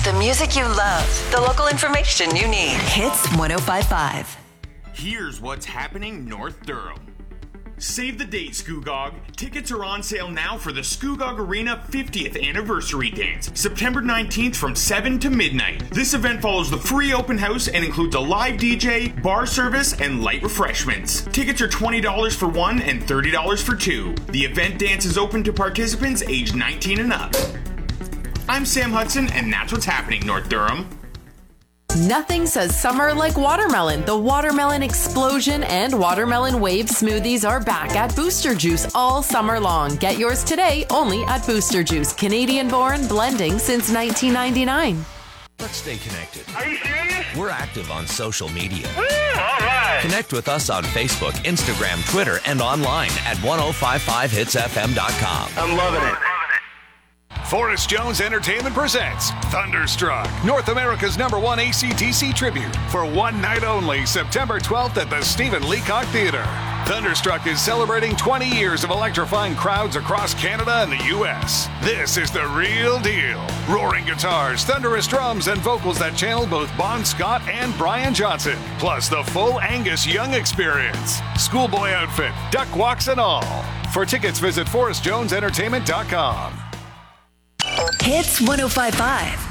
The music you love. The local information you need. Hits 105.5. Here's what's happening North Durham. Save the date, Scugog. Tickets are on sale now for the Scugog Arena 50th Anniversary Dance, September 19th from 7 to midnight. This event follows the free open house and includes a live DJ, bar service, and light refreshments. Tickets are $20 for one and $30 for two. The event dance is open to participants aged 19 and up. I'm Sam Hudson, and that's what's happening, North Durham. Nothing says summer like watermelon. The Watermelon Explosion and Watermelon Wave smoothies are back at Booster Juice all summer long. Get yours today only at Booster Juice. Canadian-born, blending since 1999. Let's stay connected. Are you serious? We're active on social media. All right. Connect with us on Facebook, Instagram, Twitter, and online at 1055hitsfm.com. I'm loving it. Forrest Jones Entertainment presents Thunderstruck, North America's #1 AC/DC tribute, for one night only, September 12th at the Stephen Leacock Theatre. Thunderstruck is celebrating 20 years of electrifying crowds across Canada and the U.S. This is the real deal. Roaring guitars, thunderous drums, and vocals that channel both Bon Scott and Brian Johnson, plus the full Angus Young experience. Schoolboy outfit, duck walks and all. For tickets, visit forrestjonesentertainment.com. Hits 105.5.